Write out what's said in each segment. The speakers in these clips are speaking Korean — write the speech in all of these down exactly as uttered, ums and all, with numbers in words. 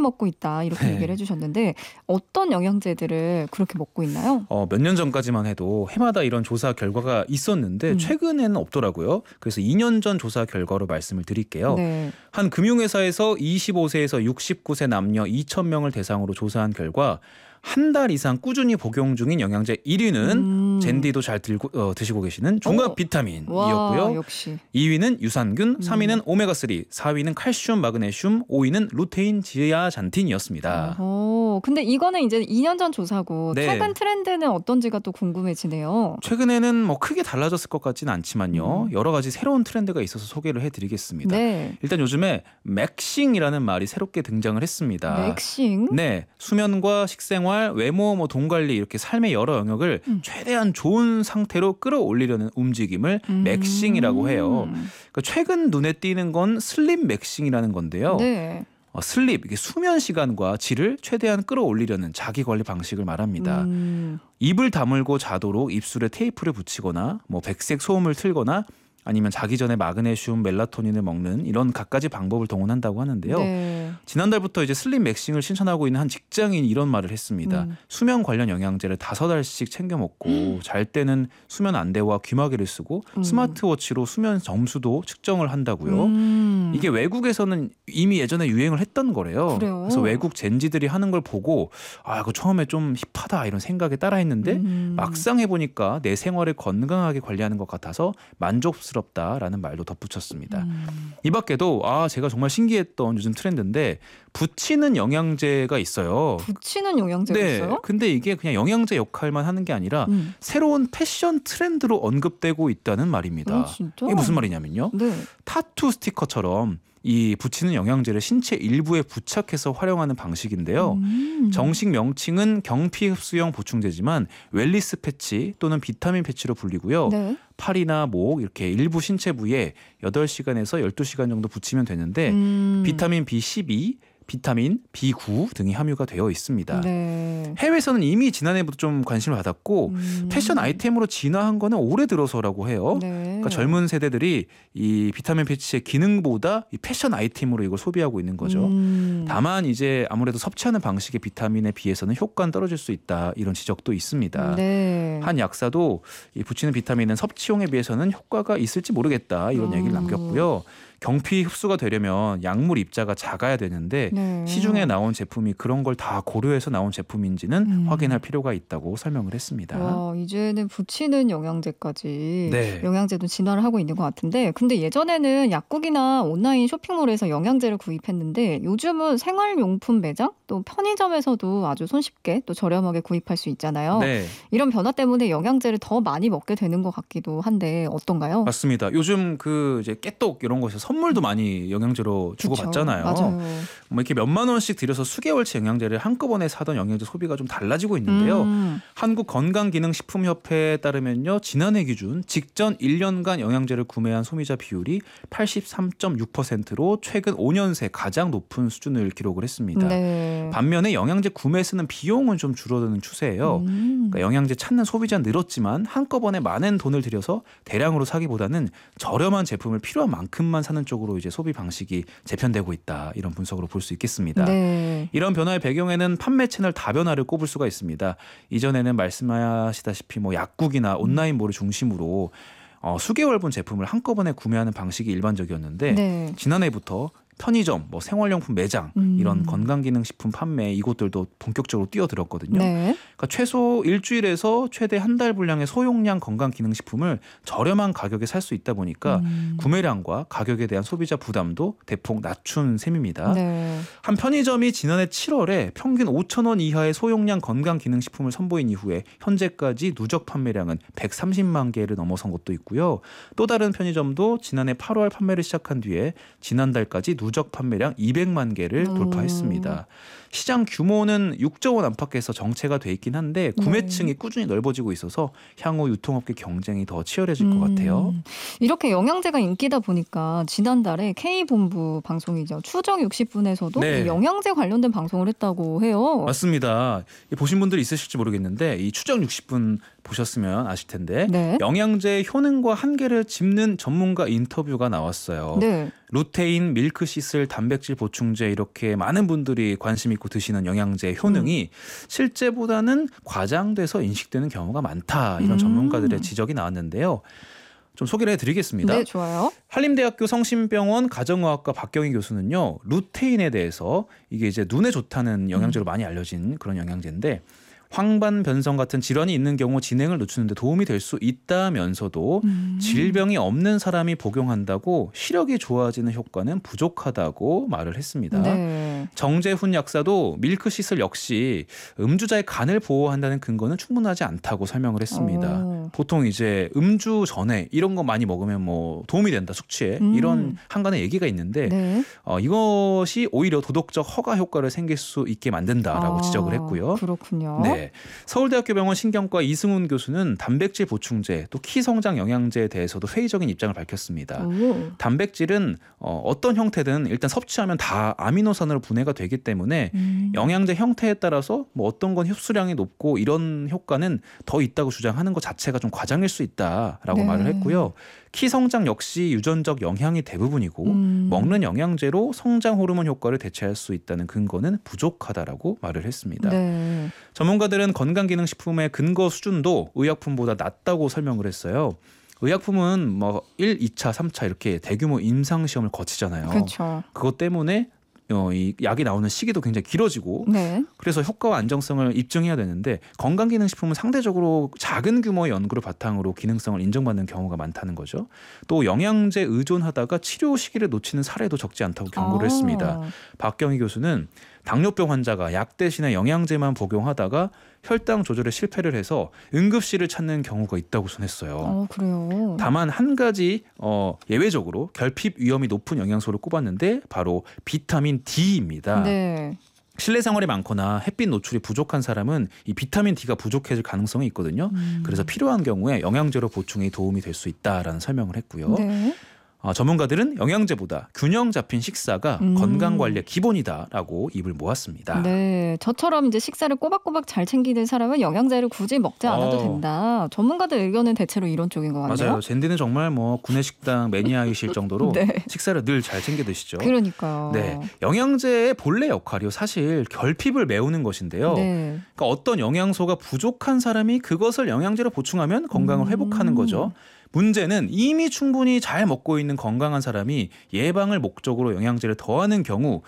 먹고 있다 이렇게 네. 얘기를 해주셨는데 어떤 영양제들을 그렇게 먹고 있나요? 어, 몇 년 전까지만 해도 해마다 이런 조사 결과가 있었는데 음. 최근에는 없더라고요. 그래서 이 년 전 조사 결과로 말씀을 드릴게요. 네. 한 금융회사에서 이십오 세에서 육십구 세 남녀 이천 명을 대상으로 조사한 결과 한 달 이상 꾸준히 복용 중인 영양제 일 위는 음. 젠디도 잘 들고, 어, 드시고 계시는 종합 어. 비타민이었고요. 와, 역시. 이 위는 유산균, 음. 삼 위는 오메가삼, 사 위는 칼슘, 마그네슘, 오 위는 루테인, 지아잔틴이었습니다. 어, 근데 이거는 이제 이 년 전 조사고 네. 최근 트렌드는 어떤지가 또 궁금해지네요. 최근에는 뭐 크게 달라졌을 것 같지는 않지만요. 음. 여러 가지 새로운 트렌드가 있어서 소개를 해드리겠습니다. 네. 일단 요즘에 맥싱이라는 말이 새롭게 등장을 했습니다. 맥싱? 네, 수면과 식생활, 외모, 뭐 돈 관리 이렇게 삶의 여러 영역을 음. 최대한 좋은 상태로 끌어올리려는 움직임을 음. 맥싱이라고 해요. 그러니까 최근 눈에 띄는 건 슬립 맥싱이라는 건데요. 네. 어, 슬립, 이게 수면 시간과 질을 최대한 끌어올리려는 자기 관리 방식을 말합니다. 음. 입을 다물고 자도록 입술에 테이프를 붙이거나 뭐 백색 소음을 틀거나 아니면 자기 전에 마그네슘, 멜라토닌을 먹는 이런 갖가지 방법을 동원한다고 하는데요. 네. 지난달부터 이제 슬립 맥싱을 실천하고 있는 한 직장인이 이런 말을 했습니다. 음. 수면 관련 영양제를 다섯 알씩 챙겨 먹고 음. 잘 때는 수면 안대와 귀마개를 쓰고 음. 스마트워치로 수면 점수도 측정을 한다고요. 음. 이게 외국에서는 이미 예전에 유행을 했던 거래요. 그래요? 그래서 외국 젠지들이 하는 걸 보고 아, 이거 처음에 좀 힙하다 이런 생각에 따라했는데 음. 막상 해보니까 내 생활을 건강하게 관리하는 것 같아서 만족스럽다라는 말도 덧붙였습니다. 음. 이 밖에도 아 제가 정말 신기했던 요즘 트렌드인데 붙이는 영양제가 있어요. 붙이는 영양제가 네, 있어요? 근데 이게 그냥 영양제 역할만 하는 게 아니라 음. 새로운 패션 트렌드로 언급되고 있다는 말입니다. 어, 진짜? 이게 무슨 말이냐면요. 네. 타투 스티커처럼 이 붙이는 영양제를 신체 일부에 부착해서 활용하는 방식인데요. 음. 정식 명칭은 경피 흡수형 보충제지만 웰리스 패치 또는 비타민 패치로 불리고요. 네. 팔이나 목 이렇게 일부 신체 부위에 여덟 시간에서 열두 시간 정도 붙이면 되는데 음. 비타민 비 십이, 비타민 비 구 등이 함유가 되어 있습니다. 네. 해외에서는 이미 지난해부터 좀 관심을 받았고 음. 패션 아이템으로 진화한 거는 올해 들어서라고 해요. 네. 그러니까 젊은 세대들이 이 비타민 패치의 기능보다 이 패션 아이템으로 이걸 소비하고 있는 거죠. 음. 다만 이제 아무래도 섭취하는 방식의 비타민에 비해서는 효과는 떨어질 수 있다 이런 지적도 있습니다. 네. 한 약사도 이 붙이는 비타민은 섭취용에 비해서는 효과가 있을지 모르겠다 이런 음. 얘기를 남겼고요. 경피 흡수가 되려면 약물 입자가 작아야 되는데 네. 시중에 나온 제품이 그런 걸 다 고려해서 나온 제품인지는 음. 확인할 필요가 있다고 설명을 했습니다. 와, 이제는 붙이는 영양제까지 네. 영양제도 진화를 하고 있는 것 같은데 근데 예전에는 약국이나 온라인 쇼핑몰에서 영양제를 구입했는데 요즘은 생활용품 매장 또 편의점에서도 아주 손쉽게 또 저렴하게 구입할 수 있잖아요. 네, 이런 변화 때문에 영양제를 더 많이 먹게 되는 것 같기도 한데 어떤가요? 맞습니다. 요즘 그 이제 깨똑 이런 곳에서 선물도 많이 영양제로 주고 그쵸? 받잖아요. 맞아요. 뭐 이렇게 몇만 원씩 들여서 수개월치 영양제를 한꺼번에 사던 영양제 소비가 좀 달라지고 있는데요. 음. 한국건강기능식품협회에 따르면요. 지난해 기준 직전 일 년간 영양제를 구매한 소비자 비율이 팔십삼 점 육 퍼센트로 최근 오 년 새 가장 높은 수준을 기록을 했습니다. 네. 반면에 영양제 구매에 쓰는 비용은 좀 줄어드는 추세예요. 음. 그러니까 영양제 찾는 소비자는 늘었지만 한꺼번에 많은 돈을 들여서 대량으로 사기보다는 저렴한 제품을 필요한 만큼만 사는 쪽으로 이제 소비 방식이 재편되고 있다. 이런 분석으로 볼 수 있겠습니다. 네. 이런 변화의 배경에는 판매 채널 다변화를 꼽을 수가 있습니다. 이전에는 말씀하시다시피 뭐 약국이나 온라인몰을 중심으로 어, 수개월분 제품을 한꺼번에 구매하는 방식이 일반적이었는데 네. 지난해부터 편의점, 뭐 생활용품 매장 음. 이런 건강기능식품 판매 이곳들도 본격적으로 뛰어들었거든요. 네. 그러니까 최소 일주일에서 최대 한 달 분량의 소용량 건강기능식품을 저렴한 가격에 살 수 있다 보니까 음. 구매량과 가격에 대한 소비자 부담도 대폭 낮춘 셈입니다. 네. 한 편의점이 지난해 칠월에 평균 오천 원 이하의 소용량 건강기능식품을 선보인 이후에 현재까지 누적 판매량은 백삼십만 개를 넘어선 곳도 있고요. 또 다른 편의점도 지난해 팔월 판매를 시작한 뒤에 지난달까지 누적 판매량 이백만 개를 음. 돌파했습니다. 시장 규모는 육조 원 안팎에서 정체가 돼 있긴 한데 구매층이 네. 꾸준히 넓어지고 있어서 향후 유통업계 경쟁이 더 치열해질 음. 것 같아요. 이렇게 영양제가 인기다 보니까 지난달에 K본부 방송이죠. 추정 육십 분에서도 네. 이 영양제 관련된 방송을 했다고 해요. 맞습니다. 보신 분들이 있으실지 모르겠는데 이 추정 육십 분 보셨으면 아실 텐데 네. 영양제의 효능과 한계를 짚는 전문가 인터뷰가 나왔어요. 네. 루테인, 밀크시슬, 단백질 보충제 이렇게 많은 분들이 관심 있고 드시는 영양제의 효능이 음. 실제보다는 과장돼서 인식되는 경우가 많다. 이런 음. 전문가들의 지적이 나왔는데요. 좀 소개를 해드리겠습니다. 네, 좋아요. 한림대학교 성심병원 가정의학과 박경희 교수는요. 루테인에 대해서 이게 이제 눈에 좋다는 영양제로 많이 알려진 그런 영양제인데 황반 변성 같은 질환이 있는 경우 진행을 늦추는 데 도움이 될 수 있다면서도 음. 질병이 없는 사람이 복용한다고 시력이 좋아지는 효과는 부족하다고 말을 했습니다. 네. 정재훈 약사도 밀크시슬 역시 음주자의 간을 보호한다는 근거는 충분하지 않다고 설명을 했습니다. 오. 보통 이제 음주 전에 이런 거 많이 먹으면 뭐 도움이 된다, 숙취에 음. 이런 한간의 얘기가 있는데 네. 어, 이것이 오히려 도덕적 허가 효과를 생길 수 있게 만든다라고 아, 지적을 했고요. 그렇군요. 네. 서울대학교 병원 신경과 이승훈 교수는 단백질 보충제 또 키성장 영양제에 대해서도 회의적인 입장을 밝혔습니다. 오. 단백질은 어, 어떤 형태든 일단 섭취하면 다 아미노산으로 분해가 되기 때문에 음. 영양제 형태에 따라서 뭐 어떤 건 흡수량이 높고 이런 효과는 더 있다고 주장하는 것 자체가 좀 과장일 수 있다라고 네. 말을 했고요. 키성장 역시 유전적 영향이 대부분이고 음. 먹는 영양제로 성장 호르몬 효과를 대체할 수 있다는 근거는 부족하다라고 말을 했습니다. 네. 전문가들은 건강기능식품의 근거 수준도 의약품보다 낮다고 설명을 했어요. 의약품은 뭐 일, 이 차, 삼 차 이렇게 대규모 임상시험을 거치잖아요. 그렇죠. 그것 때문에 어, 이 약이 나오는 시기도 굉장히 길어지고 네. 그래서 효과와 안정성을 입증해야 되는데 건강기능식품은 상대적으로 작은 규모의 연구를 바탕으로 기능성을 인정받는 경우가 많다는 거죠. 또 영양제 의존하다가 치료 시기를 놓치는 사례도 적지 않다고 경고를 아. 했습니다. 박경희 교수는 당뇨병 환자가 약 대신에 영양제만 복용하다가 혈당 조절에 실패를 해서 응급실을 찾는 경우가 있다고 전했어요. 어, 그래요. 다만 한 가지 어, 예외적으로 결핍 위험이 높은 영양소를 꼽았는데 바로 비타민 D입니다. 네. 실내 생활이 많거나 햇빛 노출이 부족한 사람은 이 비타민 D가 부족해질 가능성이 있거든요. 음. 그래서 필요한 경우에 영양제로 보충이 도움이 될 수 있다라는 설명을 했고요. 네. 어, 전문가들은 영양제보다 균형 잡힌 식사가 음. 건강관리의 기본이다라고 입을 모았습니다. 네, 저처럼 이제 식사를 꼬박꼬박 잘 챙기는 사람은 영양제를 굳이 먹지 않아도 어. 된다. 전문가들 의견은 대체로 이런 쪽인 것 같네요. 맞아요. 젠디는 정말 뭐 구내식당 매니아이실 정도로 네. 식사를 늘 잘 챙겨 드시죠. 그러니까요. 네, 영양제의 본래 역할이요 사실 결핍을 메우는 것인데요. 네. 그러니까 어떤 영양소가 부족한 사람이 그것을 영양제로 보충하면 건강을 회복하는 거죠. 문제는 이미 충분히 잘 먹고 있는 건강한 사람이 예방을 목적으로 영양제를 더하는 경우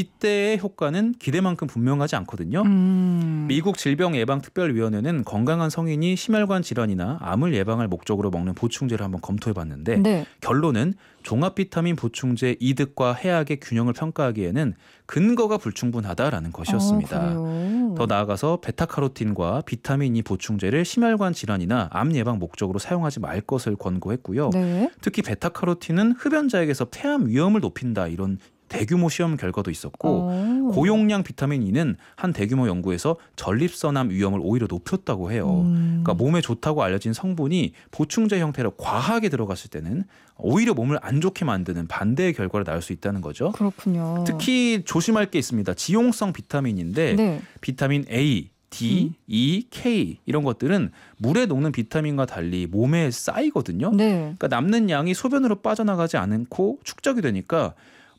이때의 효과는 기대만큼 분명하지 않거든요. 음. 미국 질병예방특별위원회는 건강한 성인이 심혈관 질환이나 암을 예방할 목적으로 먹는 보충제를 한번 검토해봤는데 네. 결론은 종합 비타민 보충제 이득과 해악의 균형을 평가하기에는 근거가 불충분하다라는 것이었습니다. 아, 더 나아가서 베타카로틴과 비타민 이 보충제를 심혈관 질환이나 암 예방 목적으로 사용하지 말 것을 권고했고요. 네. 특히 베타카로틴은 흡연자에게서 폐암 위험을 높인다 이런 대규모 시험 결과도 있었고 오. 고용량 비타민 E는 한 대규모 연구에서 전립선암 위험을 오히려 높였다고 해요. 음. 그러니까 몸에 좋다고 알려진 성분이 보충제 형태로 과하게 들어갔을 때는 오히려 몸을 안 좋게 만드는 반대의 결과를 낳을 수 있다는 거죠. 그렇군요. 특히 조심할 게 있습니다. 지용성 비타민인데 네. 비타민 A, D, 음. E, K 이런 것들은 물에 녹는 비타민과 달리 몸에 쌓이거든요. 네. 그러니까 남는 양이 소변으로 빠져나가지 않고 축적이 되니까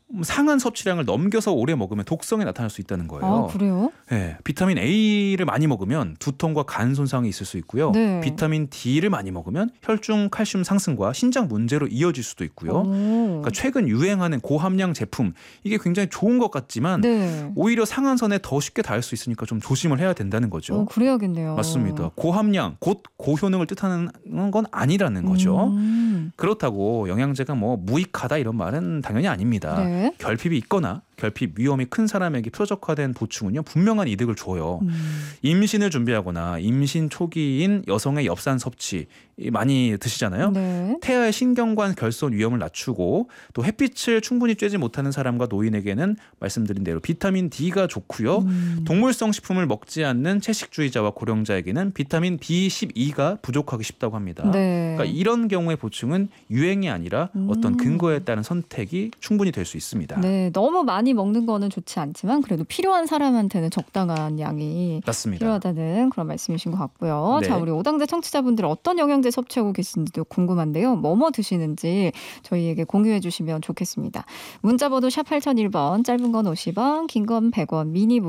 상한 섭취량을 넘겨서 오래 먹으면 독성이 나타날 수 있다는 거예요. 아, 그래요? 네, 비타민 A를 많이 먹으면 두통과 간 손상이 있을 수 있고요. 네. 비타민 D를 많이 먹으면 혈중 칼슘 상승과 신장 문제로 이어질 수도 있고요. 그러니까 최근 유행하는 고함량 제품 이게 굉장히 좋은 것 같지만 네. 오히려 상한선에 더 쉽게 닿을 수 있으니까 좀 조심을 해야 된다는 거죠. 어, 그래야겠네요. 맞습니다. 고함량 곧 고효능을 뜻하는 건 아니라는 거죠. 음. 그렇다고 영양제가 뭐 무익하다 이런 말은 당연히 아닙니다. 네. 결핍이 있거나 결핍 위험이 큰 사람에게 표적화된 보충은요 분명한 이득을 줘요. 음. 임신을 준비하거나 임신 초기인 여성의 엽산 섭취 많이 드시잖아요. 네. 태아의 신경관 결손 위험을 낮추고 또 햇빛을 충분히 쬐지 못하는 사람과 노인에게는 말씀드린 대로 비타민 D가 좋고요. 음. 동물성 식품을 먹지 않는 채식주의자와 고령자에게는 비타민 비 십이가 부족하기 쉽다고 합니다. 네. 그러니까 이런 경우의 보충은 유행이 아니라 음. 어떤 근거에 따른 선택이 충분히 될 수 있습니다. 네, 너무 많이 많이 먹는 거는 좋지 않지만 그래도 필요한 사람한테는 적당한 양이 맞습니다. 필요하다는 그런 말씀이신 것 같고요. 네. 자, 우리 오당제 청취자분들 어떤 영양제 섭취하고 계신지도 궁금한데요. 뭐뭐 드시는지 저희에게 공유해 주시면 좋겠습니다. 문자번호 샵 팔공공일 번, 짧은 건 오십 원, 긴 건 백 원, 미니